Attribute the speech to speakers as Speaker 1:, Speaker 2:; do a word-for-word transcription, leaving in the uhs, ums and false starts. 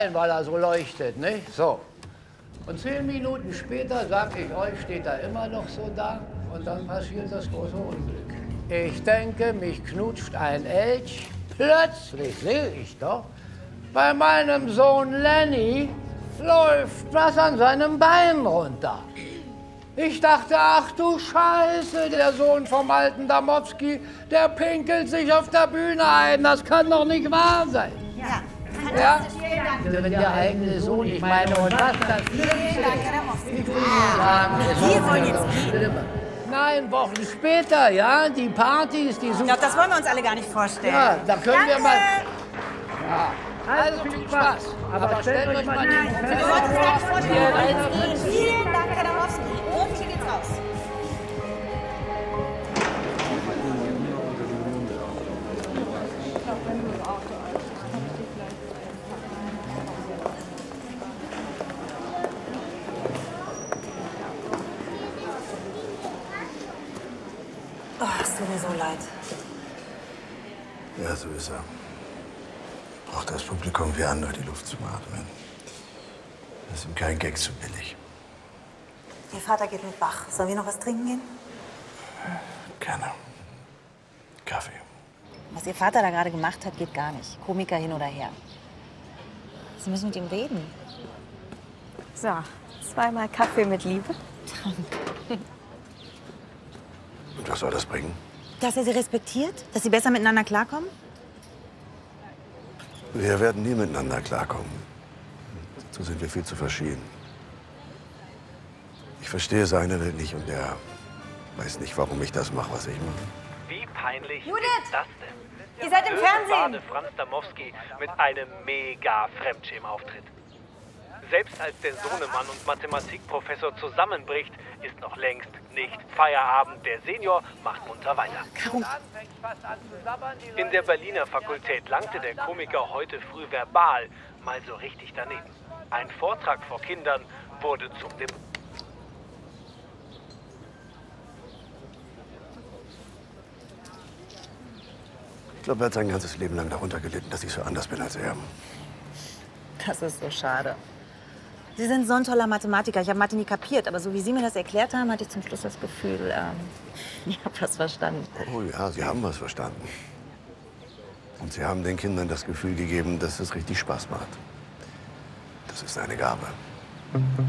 Speaker 1: weil er so leuchtet, nicht? So. Und zehn Minuten später, sag ich euch, steht er immer noch so da und dann passiert das große Unglück. Ich denke, mich knutscht ein Elch. Plötzlich sehe ich doch, bei meinem Sohn Lenny läuft was an seinem Bein runter. Ich dachte, ach du Scheiße, der Sohn vom alten Damowski, der pinkelt sich auf der Bühne ein. Das kann doch nicht wahr sein.
Speaker 2: Ja.
Speaker 1: Ja? Wenn der eigene Sohn, ich meine, und was das Schlimmste ist, ich will nicht sagen,
Speaker 2: Wir wollen jetzt gehen.
Speaker 1: Nein, Wochen später, ja, die Partys, die
Speaker 2: Ich
Speaker 1: super.
Speaker 2: glaube, das wollen wir uns alle gar nicht vorstellen.
Speaker 1: Ja, da können
Speaker 2: Danke.
Speaker 1: wir mal. Ja. Also viel Spaß. Aber stellt euch mal die
Speaker 2: Wir wollten uns gar nicht vorstellen. Wir wollen jetzt gehen. Vielen Dank, Herr Damowski. Und hier geht's raus. Oh, es tut mir so leid.
Speaker 3: Ja, so ist er. Braucht das Publikum wie andere die Luft zum Atmen. Das ist ihm kein Gag zu billig.
Speaker 2: Ihr Vater geht mit Bach. Sollen wir noch was trinken gehen?
Speaker 3: Gerne. Kaffee.
Speaker 2: Was Ihr Vater da gerade gemacht hat, geht gar nicht. Komiker hin oder her. Sie müssen mit ihm reden.
Speaker 4: So, zweimal Kaffee mit Liebe.
Speaker 3: Und was soll das bringen?
Speaker 2: Dass er sie respektiert? Dass sie besser miteinander klarkommen?
Speaker 3: Wir werden nie miteinander klarkommen. Dazu sind wir viel zu verschieden. Ich verstehe seine Welt nicht und er weiß nicht, warum ich das mache, was ich mache.
Speaker 5: Wie peinlich
Speaker 4: Judith!
Speaker 5: ist das denn?
Speaker 4: Ihr seid im
Speaker 5: Böse
Speaker 4: Fernsehen.
Speaker 5: Bade Franz Damowski mit einem mega Fremdschämen-Auftritt. Selbst als der Sohnemann und Mathematikprofessor zusammenbricht, ist noch längst nicht Feierabend. Der Senior macht munter weiter. In der Berliner Fakultät langte der Komiker heute früh verbal mal so richtig daneben. Ein Vortrag vor Kindern wurde zum Dem
Speaker 3: Ich glaube, er hat sein ganzes Leben lang darunter gelitten, dass ich so anders bin als er.
Speaker 2: Das ist so schade. Sie sind so ein toller Mathematiker. Ich habe Mathe nie kapiert, aber so wie Sie mir das erklärt haben, hatte ich zum Schluss das Gefühl, ähm, ich habe was verstanden.
Speaker 3: Oh ja, Sie haben was verstanden. Und Sie haben den Kindern das Gefühl gegeben, dass es richtig Spaß macht. Das ist eine Gabe.